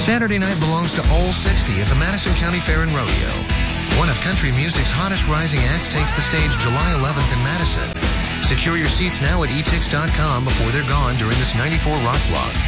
Saturday night belongs to All 60 at the Madison County Fair and Rodeo. One of country music's hottest rising acts takes the stage July 11th in Madison. Secure your seats now at etix.com before they're gone during this 94 Rock Block.